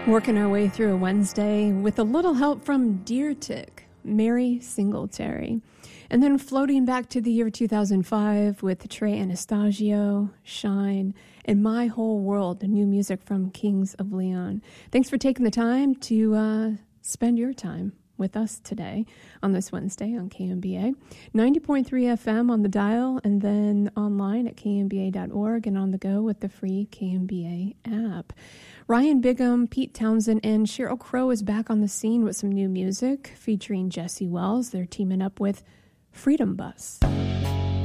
Working our way through a Wednesday with a little help from Deer Tick, Mary Singletary. And then floating back to the year 2005 with Trey Anastasio, Shine, and My Whole World, new music from Kings of Leon. Thanks for taking the time to spend your time with us today on this Wednesday on KMBA. 90.3 FM on the dial, and then online at kmba.org and on the go with the free KMBA app. Ryan Bigham, Pete Townsend, and Sheryl Crow is back on the scene with some new music featuring Jesse Wells. They're teaming up with Freedom Bus.